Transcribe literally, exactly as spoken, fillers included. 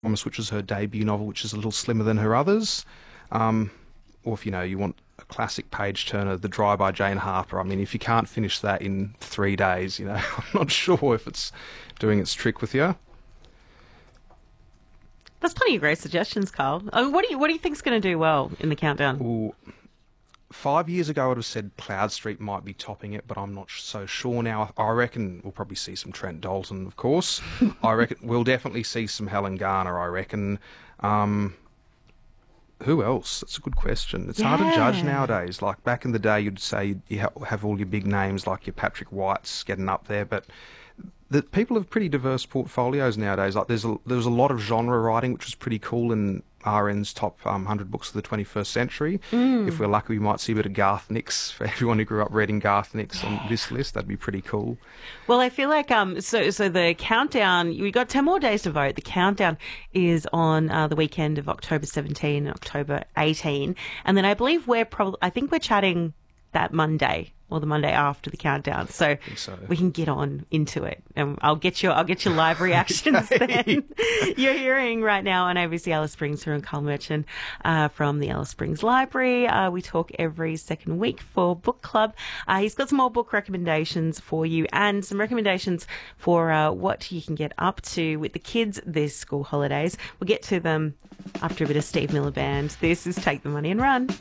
Thomas, which is her debut novel, which is a little slimmer than her others. Um, or if, you know, you want a classic page-turner, The Dry by Jane Harper. I mean, if you can't finish that in three days, you know, I'm not sure if it's doing its trick with you. That's plenty of great suggestions, Carl. Oh, what do you what do you think's going to do well in the countdown? Ooh, five years ago, I would have said Cloud Street might be topping it, but I'm not so sure now. I reckon we'll probably see some Trent Dalton, of course. I reckon we'll definitely see some Helen Garner, I reckon. Um, who else? That's a good question. It's hard to judge Yeah. nowadays. Like back in the day, you'd say you ha- have all your big names like your Patrick Whites getting up there, but the people have pretty diverse portfolios nowadays. Like there's a, there's a lot of genre writing, which was pretty cool in R N's top um, one hundred books of the twenty-first century. Mm. If we're lucky, we might see a bit of Garth Nix for everyone who grew up reading Garth Nix on this list. That'd be pretty cool. Well, I feel like um, so so the countdown. We got ten more days to vote. The countdown is on uh, the weekend of October seventeenth and October eighteenth, and then I believe we're probably. I think we're chatting that Monday or the Monday after the countdown, so, so. we can get on into it. And I'll get your I'll get your live reactions then. You're hearing right now on A B C Alice Springs through Carl Merchant uh, from the Alice Springs Library. Uh, we talk every second week for book club. Uh, he's got some more book recommendations for you and some recommendations for uh, what you can get up to with the kids this school holidays. We'll get to them after a bit of Steve Miller Band. This is Take the Money and Run.